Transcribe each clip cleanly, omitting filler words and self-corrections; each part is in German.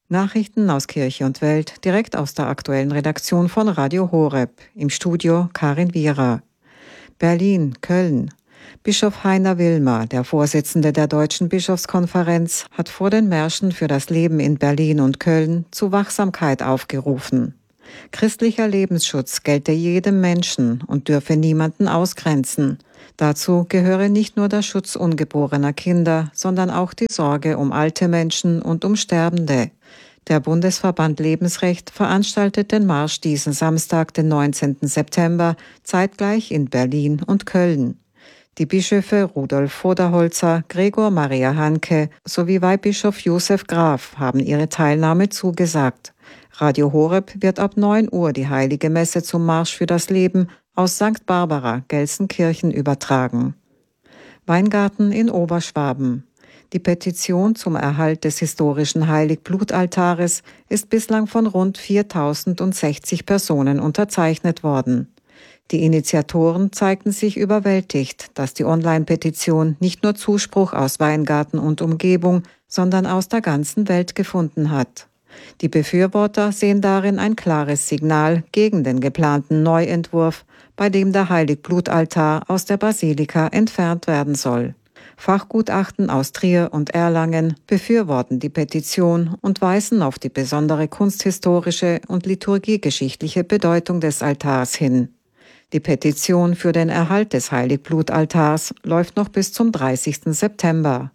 Nachrichten aus Kirche und Welt, direkt aus der aktuellen Redaktion von Radio Horeb. Im Studio Karin Wierer. Berlin, Köln. Bischof Heiner Wilmer, der Vorsitzende der Deutschen Bischofskonferenz, hat vor den Märschen für das Leben in Berlin und Köln zu Wachsamkeit aufgerufen. Christlicher Lebensschutz gelte jedem Menschen und dürfe niemanden ausgrenzen. Dazu gehöre nicht nur der Schutz ungeborener Kinder, sondern auch die Sorge um alte Menschen und um Sterbende. Der Bundesverband Lebensrecht veranstaltet den Marsch diesen Samstag, den 19. September, zeitgleich in Berlin und Köln. Die Bischöfe Rudolf Voderholzer, Gregor Maria Hanke sowie Weihbischof Josef Graf haben ihre Teilnahme zugesagt. Radio Horeb wird ab 9 Uhr die Heilige Messe zum Marsch für das Leben aus St. Barbara, Gelsenkirchen übertragen. Weingarten in Oberschwaben. Die Petition zum Erhalt des historischen Heiligblutaltares ist bislang von rund 4.060 Personen unterzeichnet worden. Die Initiatoren zeigten sich überwältigt, dass die Online-Petition nicht nur Zuspruch aus Weingarten und Umgebung, sondern aus der ganzen Welt gefunden hat. Die Befürworter sehen darin ein klares Signal gegen den geplanten Neuentwurf, bei dem der Heiligblutaltar aus der Basilika entfernt werden soll. Fachgutachten aus Trier und Erlangen befürworten die Petition und weisen auf die besondere kunsthistorische und liturgiegeschichtliche Bedeutung des Altars hin. Die Petition für den Erhalt des Heiligblutaltars läuft noch bis zum 30. September.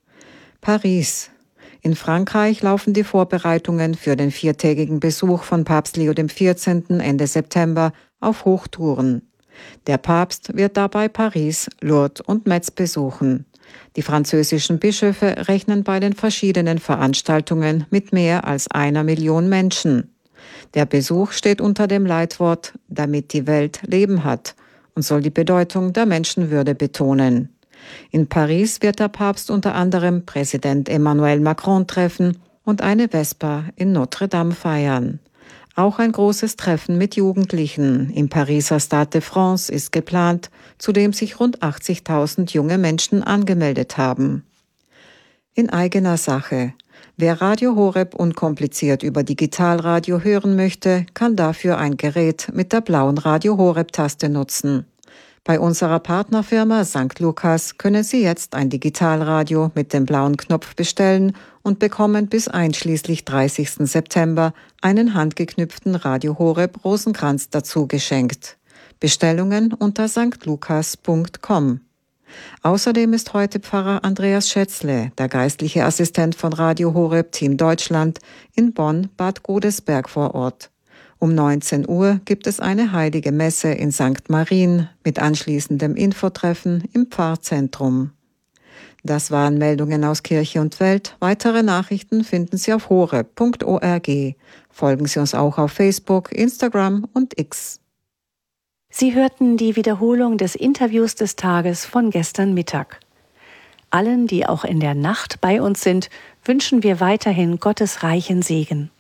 Paris. In Frankreich laufen die Vorbereitungen für den 4-tägigen Besuch von Papst Leo XIV. Ende September auf Hochtouren. Der Papst wird dabei Paris, Lourdes und Metz besuchen. Die französischen Bischöfe rechnen bei den verschiedenen Veranstaltungen mit mehr als 1 Million Menschen. Der Besuch steht unter dem Leitwort „Damit die Welt Leben hat“ und soll die Bedeutung der Menschenwürde betonen. In Paris wird der Papst unter anderem Präsident Emmanuel Macron treffen und eine Vesper in Notre Dame feiern. Auch ein großes Treffen mit Jugendlichen im Pariser Stade de France ist geplant, zu dem sich rund 80.000 junge Menschen angemeldet haben. In eigener Sache. Wer Radio Horeb unkompliziert über Digitalradio hören möchte, kann dafür ein Gerät mit der blauen Radio Horeb-Taste nutzen. Bei unserer Partnerfirma St. Lukas können Sie jetzt ein Digitalradio mit dem blauen Knopf bestellen und bekommen bis einschließlich 30. September einen handgeknüpften Radio Horeb Rosenkranz dazu geschenkt. Bestellungen unter stlukas.com. Außerdem ist heute Pfarrer Andreas Schätzle, der geistliche Assistent von Radio Horeb Team Deutschland, in Bonn-Bad Godesberg vor Ort. Um 19 Uhr gibt es eine heilige Messe in St. Marien mit anschließendem Infotreffen im Pfarrzentrum. Das waren Meldungen aus Kirche und Welt. Weitere Nachrichten finden Sie auf horeb.org. Folgen Sie uns auch auf Facebook, Instagram und X. Sie hörten die Wiederholung des Interviews des Tages von gestern Mittag. Allen, die auch in der Nacht bei uns sind, wünschen wir weiterhin Gottes reichen Segen.